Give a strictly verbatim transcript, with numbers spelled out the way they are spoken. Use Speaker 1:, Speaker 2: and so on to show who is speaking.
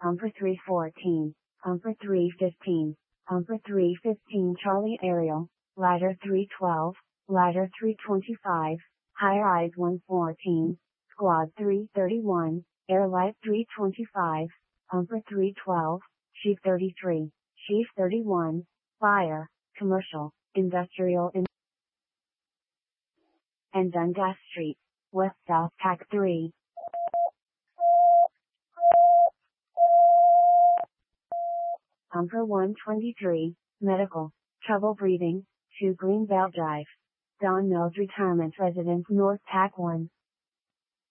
Speaker 1: Umper three fourteen, Umper three fifteen, Umper three fifteen Charlie Aerial, Ladder three twelve, Ladder three twenty-five, Higher Eyes one fourteen, Squad three thirty-one, Airlight three twenty-five, Umper three twelve, Chief thirty-three, Chief thirty-one, Fire, Commercial, Industrial in and Dundas Street, West South Pack three. Umper one twenty-three, Medical, Trouble Breathing, two Greenbelt Drive. Don Mills Retirement Residence North Pack one.